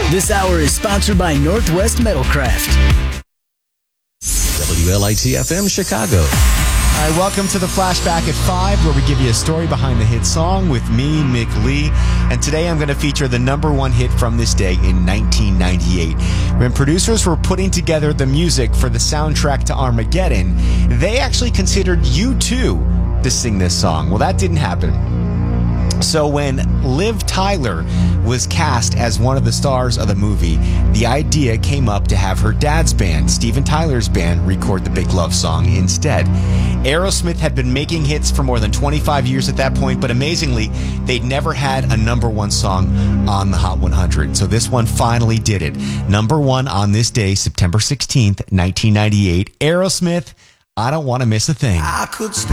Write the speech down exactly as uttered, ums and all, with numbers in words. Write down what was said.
This hour is sponsored by Northwest Metalcraft. W L I T F M Chicago. All right, welcome to the Flashback at five, where we give you a story behind the hit song with me, Mick Lee. And today I'm going to feature the number one hit from this day in nineteen ninety-eight. When producers were putting together the music for the soundtrack to Armageddon, they actually considered U two to sing this song. Well, that didn't happen. So when Liv Tyler was cast as one of the stars of the movie, the idea came up to have her dad's band, Steven Tyler's band, record the Big Love song instead. Aerosmith had been making hits for more than twenty-five years at that point, but amazingly, they'd never had a number one song on the Hot one hundred. So this one finally did it. Number one on this day, September sixteenth, nineteen ninety-eight. Aerosmith, I Don't Want to Miss a Thing. I could